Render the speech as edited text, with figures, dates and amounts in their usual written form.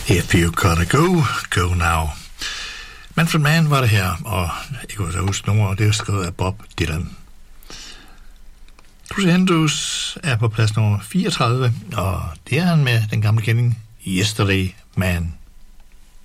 If you gotta go, go now. Manfred Mann var det her, og jeg kunne så huske nummer, og det er skrevet af Bob Dylan. Chris Andrews er på plads nummer 34, og det er han med den gamle kending Yesterday Man.